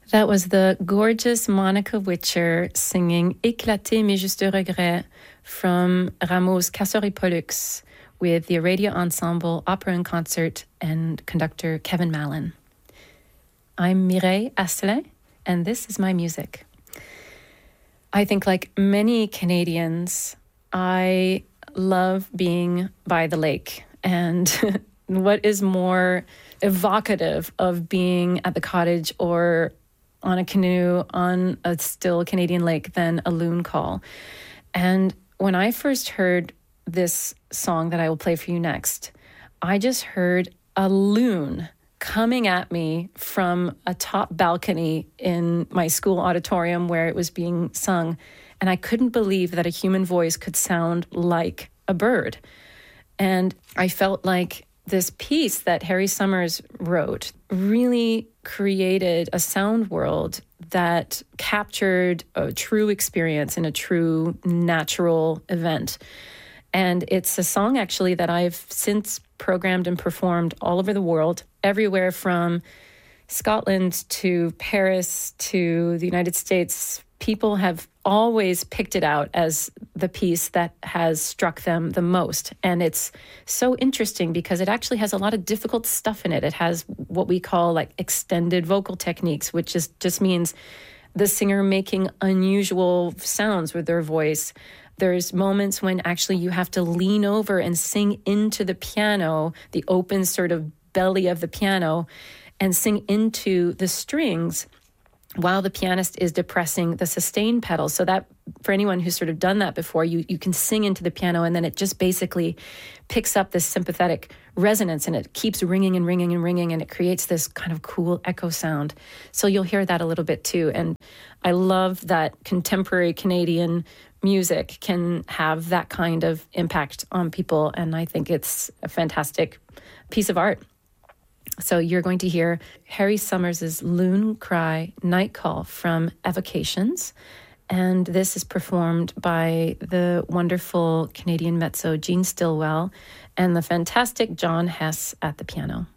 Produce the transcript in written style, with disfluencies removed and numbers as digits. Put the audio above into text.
That was the gorgeous Monica Witcher singing Éclaté mais juste de regret from Rameau's Castor et Pollux with the Aradia Ensemble, opera and concert, and conductor Kevin Mallon. I'm Mireille Astelin, and this is my music. I think, like many Canadians, I love being by the lake. And what is more evocative of being at the cottage or on a canoe on a still Canadian lake than a loon call? And when I first heard this song that I will play for you next, I just heard a loon coming at me from a top balcony in my school auditorium where it was being sung. And I couldn't believe that a human voice could sound like a bird. And I felt like this piece that Harry Summers wrote really created a sound world that captured a true experience in a true natural event. And it's a song actually that I've since programmed and performed all over the world, everywhere from Scotland to Paris to the United States. People have always picked it out as the piece that has struck them the most. And it's so interesting because it actually has a lot of difficult stuff in it. It has what we call like extended vocal techniques, which just means the singer making unusual sounds with their voice. There's moments when actually you have to lean over and sing into the piano, the open sort of belly of the piano, and sing into the strings while the pianist is depressing the sustain pedal. So that, for anyone who's sort of done that before, you can sing into the piano and then it just basically picks up this sympathetic resonance and it keeps ringing and ringing and ringing and it creates this kind of cool echo sound. So you'll hear that a little bit too. And I love that contemporary Canadian music can have that kind of impact on people. And I think it's a fantastic piece of art. So you're going to hear Harry Summers' Loon Cry Night Call from Evocations. And this is performed by the wonderful Canadian mezzo Jean Stillwell and the fantastic John Hess at the piano.